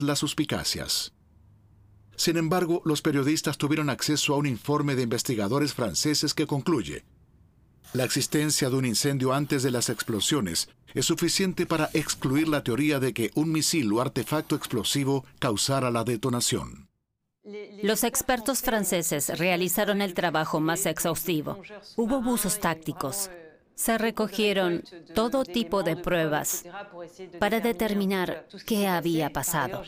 las suspicacias. Sin embargo, los periodistas tuvieron acceso a un informe de investigadores franceses que concluye: la existencia de un incendio antes de las explosiones es suficiente para excluir la teoría de que un misil o artefacto explosivo causara la detonación. Los expertos franceses realizaron el trabajo más exhaustivo. Hubo buzos tácticos. Se recogieron todo tipo de pruebas para determinar qué había pasado.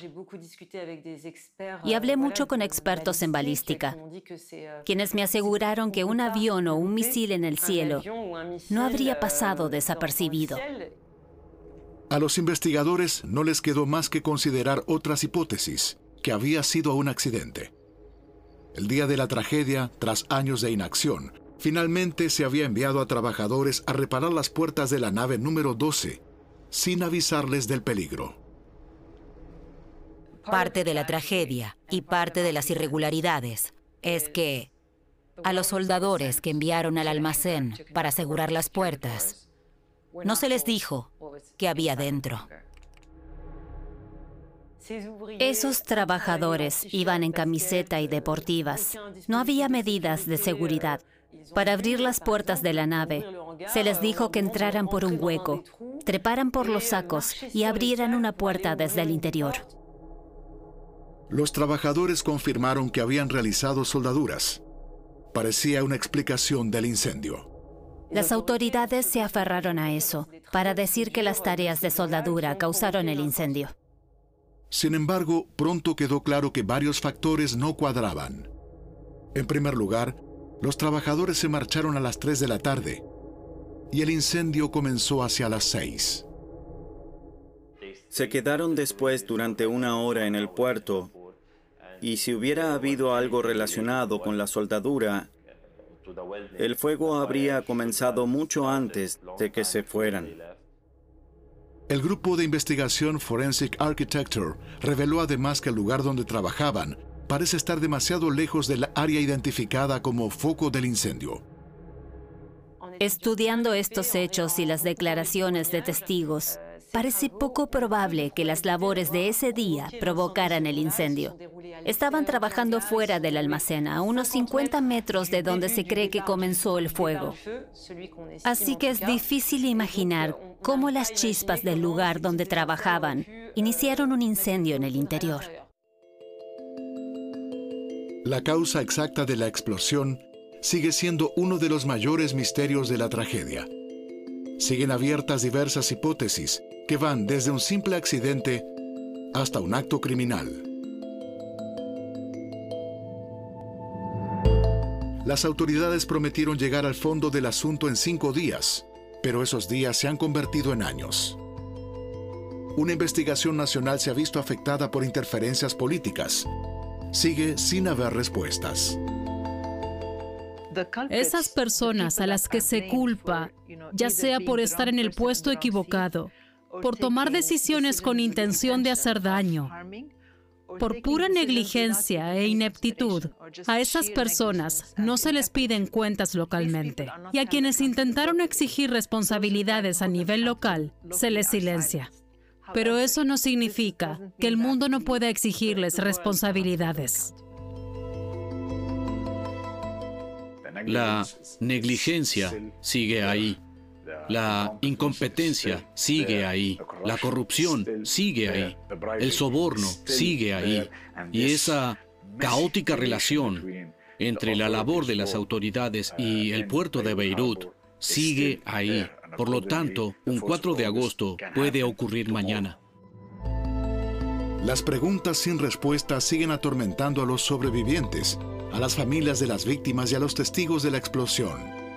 Y hablé mucho con expertos en balística, quienes me aseguraron que un avión o un misil en el cielo no habría pasado desapercibido. A los investigadores no les quedó más que considerar otras hipótesis, que había sido un accidente. El día de la tragedia, tras años de inacción, finalmente se había enviado a trabajadores a reparar las puertas de la nave número 12, sin avisarles del peligro. Parte de la tragedia y parte de las irregularidades es que a los soldadores que enviaron al almacén para asegurar las puertas, no se les dijo qué había dentro. Esos trabajadores iban en camiseta y deportivas. No había medidas de seguridad. Para abrir las puertas de la nave, se les dijo que entraran por un hueco, treparan por los sacos y abrieran una puerta desde el interior. Los trabajadores confirmaron que habían realizado soldaduras. Parecía una explicación del incendio. Las autoridades se aferraron a eso para decir que las tareas de soldadura causaron el incendio. Sin embargo, pronto quedó claro que varios factores no cuadraban. En primer lugar, los trabajadores se marcharon a las 3 de la tarde y el incendio comenzó hacia las 6. Se quedaron después durante una hora en el puerto y si hubiera habido algo relacionado con la soldadura, el fuego habría comenzado mucho antes de que se fueran. El grupo de investigación Forensic Architecture reveló además que el lugar donde trabajaban parece estar demasiado lejos del área identificada como foco del incendio. Estudiando estos hechos y las declaraciones de testigos, parece poco probable que las labores de ese día provocaran el incendio. Estaban trabajando fuera del almacén, a unos 50 metros de donde se cree que comenzó el fuego. Así que es difícil imaginar cómo las chispas del lugar donde trabajaban iniciaron un incendio en el interior. La causa exacta de la explosión sigue siendo uno de los mayores misterios de la tragedia. Siguen abiertas diversas hipótesis que van desde un simple accidente hasta un acto criminal. Las autoridades prometieron llegar al fondo del asunto en 5 días, pero esos días se han convertido en años. Una investigación nacional se ha visto afectada por interferencias políticas. Sigue sin haber respuestas. Esas personas a las que se culpa, ya sea por estar en el puesto equivocado, por tomar decisiones con intención de hacer daño, por pura negligencia e ineptitud, a esas personas no se les piden cuentas localmente. Y a quienes intentaron exigir responsabilidades a nivel local, se les silencia. Pero eso no significa que el mundo no pueda exigirles responsabilidades. La negligencia sigue ahí. La incompetencia sigue ahí. La corrupción sigue ahí. El soborno sigue ahí. Y esa caótica relación entre la labor de las autoridades y el puerto de Beirut sigue ahí. Por lo tanto, un 4 de agosto puede ocurrir mañana. Las preguntas sin respuesta siguen atormentando a los sobrevivientes, a las familias de las víctimas y a los testigos de la explosión.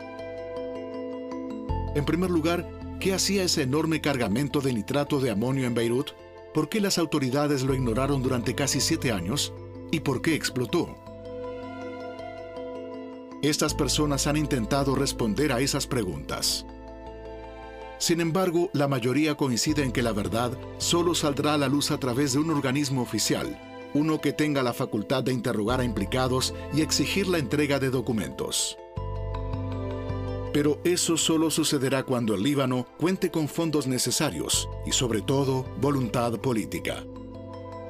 En primer lugar, ¿qué hacía ese enorme cargamento de nitrato de amonio en Beirut? ¿Por qué las autoridades lo ignoraron durante casi 7 años? ¿Y por qué explotó? Estas personas han intentado responder a esas preguntas. Sin embargo, la mayoría coincide en que la verdad solo saldrá a la luz a través de un organismo oficial, uno que tenga la facultad de interrogar a implicados y exigir la entrega de documentos. Pero eso solo sucederá cuando el Líbano cuente con fondos necesarios y, sobre todo, voluntad política.